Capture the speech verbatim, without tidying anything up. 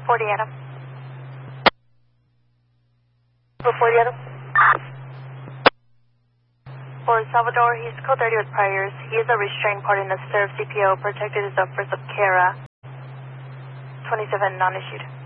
forty Adam. forty Adam. For Salvador, he's code thirty with priors. He is a restrained party necessary of C P O, protected as a first of Kara. twenty-seven non-issued.